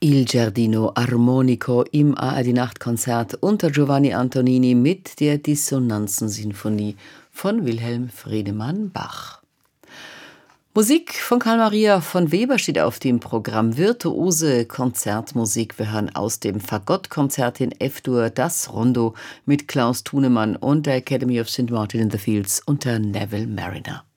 Il Giardino Armonico im ARD-Nachtkonzert unter Giovanni Antonini mit der Dissonanzen-Sinfonie von Wilhelm Friedemann Bach. Musik von Carl Maria von Weber steht auf dem Programm. Virtuose Konzertmusik. Wir hören aus dem Fagottkonzert in F-Dur das Rondo mit Klaus Thunemann und der Academy of St. Martin in the Fields unter Neville Marriner.